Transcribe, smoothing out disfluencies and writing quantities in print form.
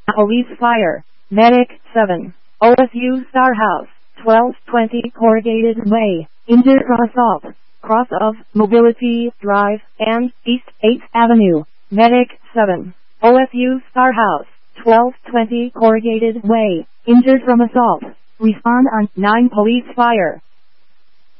Police fire. Medic 7. OSU Star House. 1220 Corrugated Way. Injured from assault. Cross of Mobility Drive and East 8th Avenue. Medic 7. OSU Star House. 1220 Corrugated Way. Injured from assault. Respond on 9 Police fire.